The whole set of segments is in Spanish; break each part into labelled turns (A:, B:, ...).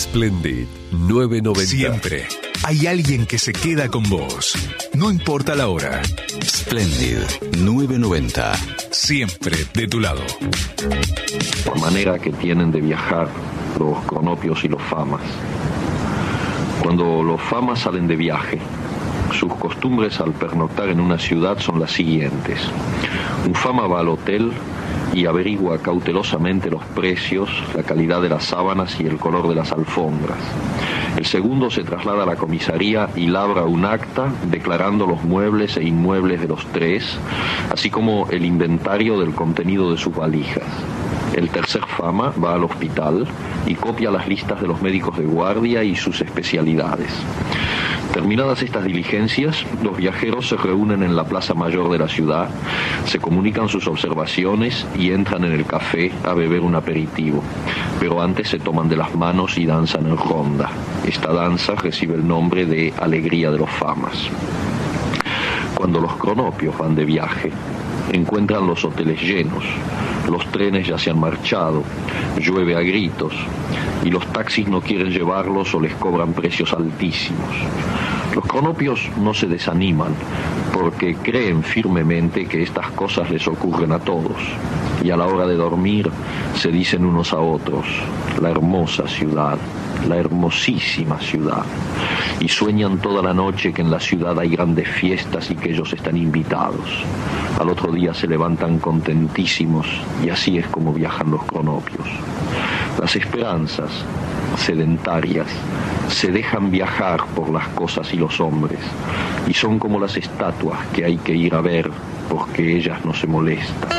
A: Splendid 990.
B: Siempre hay alguien que se queda con vos. No importa la hora.
C: Splendid 990.
B: Siempre de tu lado.
D: La manera que tienen de viajar los cronopios y los famas. Cuando los famas salen de viaje, sus costumbres al pernoctar en una ciudad son las siguientes. Un fama va al hotel y averigua cautelosamente los precios, la calidad de las sábanas y el color de las alfombras. El segundo se traslada a la comisaría y labra un acta declarando los muebles e inmuebles de los tres, así como el inventario del contenido de sus valijas. El tercer fama va al hospital y copia las listas de los médicos de guardia y sus especialidades. Terminadas estas diligencias, los viajeros se reúnen en la plaza mayor de la ciudad, se comunican sus observaciones y entran en el café a beber un aperitivo. Pero antes se toman de las manos y danzan en ronda. Esta danza recibe el nombre de Alegría de los Famas. Cuando los cronopios van de viaje, encuentran los hoteles llenos, los trenes ya se han marchado, llueve a gritos y los taxis no quieren llevarlos o les cobran precios altísimos. Los cronopios no se desaniman porque creen firmemente que estas cosas les ocurren a todos y a la hora de dormir se dicen unos a otros: la hermosa ciudad, la hermosísima ciudad, y sueñan toda la noche que en la ciudad hay grandes fiestas y que ellos están invitados. Al otro día se levantan contentísimos y así es como viajan los cronopios. Las esperanzas sedentarias se dejan viajar por las cosas y los hombres y son como las estatuas que hay que ir a ver porque ellas no se molestan.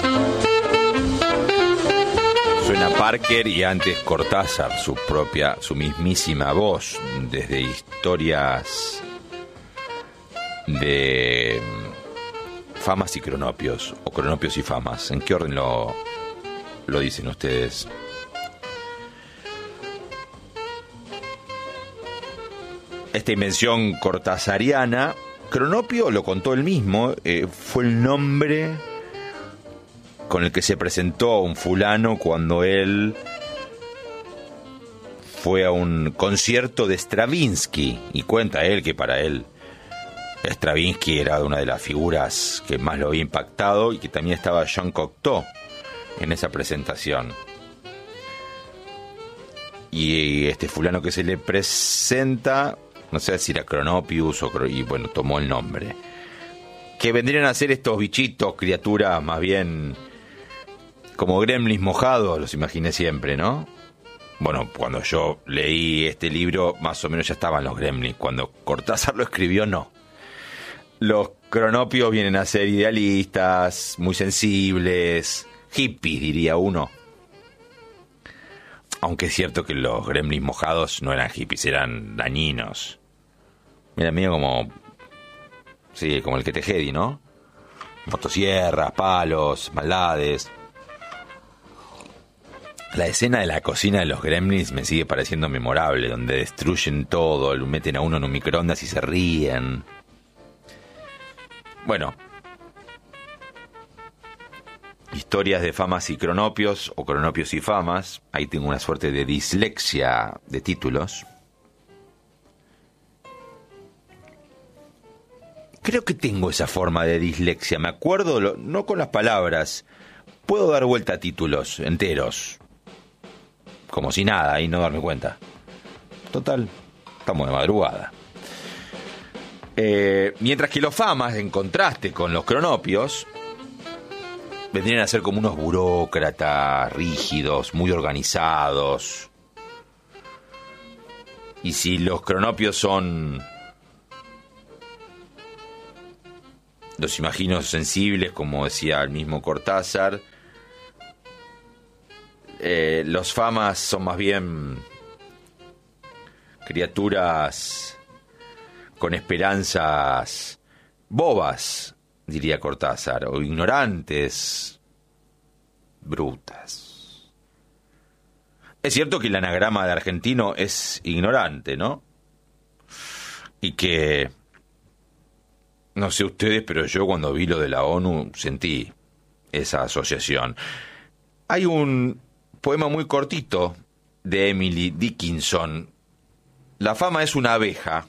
E: Suena Parker y antes Cortázar, su mismísima voz, desde historias de famas y cronopios, o cronopios y famas. ¿En qué orden lo dicen ustedes? Esta invención cortázariana, cronopio lo contó él mismo, fue el nombre con el que se presentó a un fulano cuando él fue a un concierto de Stravinsky, y cuenta él que para él Stravinsky era una de las figuras que más lo había impactado y que también estaba Jean Cocteau en esa presentación. Y este fulano que se le presenta, no sé si era Cronopius y bueno, tomó el nombre. Que vendrían a ser estos bichitos, criaturas más bien como gremlins mojados, los imaginé siempre, ¿no? Bueno, cuando yo leí este libro, más o menos ya estaban los gremlins. Cuando Cortázar lo escribió, no. Los cronopios vienen a ser idealistas, muy sensibles, hippies, diría uno. Aunque es cierto que los gremlins mojados no eran hippies, eran dañinos. Mira, medio como... sí, como el que Tejedi, ¿no? Motosierras, palos, maldades. La escena de la cocina de los gremlins me sigue pareciendo memorable, donde destruyen todo, lo meten a uno en un microondas y se ríen. Bueno, historias de famas y cronopios, o cronopios y famas. Ahí tengo una suerte de dislexia de títulos. Creo que tengo esa forma de dislexia, me acuerdo, no con las palabras. Puedo dar vuelta a títulos enteros, como si nada, y no darme cuenta. Total, estamos de madrugada. Mientras que los famas, en contraste con los cronopios, vendrían a ser como unos burócratas rígidos, muy organizados. Y si los cronopios son, los imagino sensibles, como decía el mismo Cortázar, los famas son más bien criaturas con esperanzas bobas, diría Cortázar, o ignorantes, brutas. Es cierto que el anagrama de argentino es ignorante, ¿no? Y que, no sé ustedes, pero yo cuando vi lo de la ONU sentí esa asociación. Hay un poema muy cortito de Emily Dickinson. La fama es una abeja.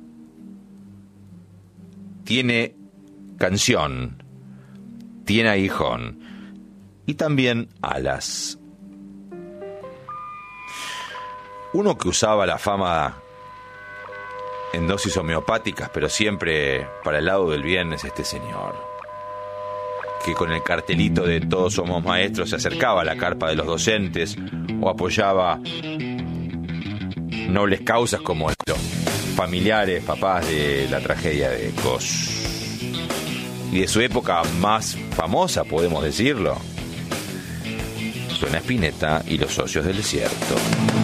E: Tiene canción, tiene aguijón y también alas. Uno que usaba la fama en dosis homeopáticas, pero siempre para el lado del bien, es este señor, que con el cartelito de Todos somos maestros se acercaba a la carpa de los docentes o apoyaba nobles causas como los familiares, papás de la tragedia de Kos. Y de su época más famosa, podemos decirlo, suena Spinetta y los socios del desierto.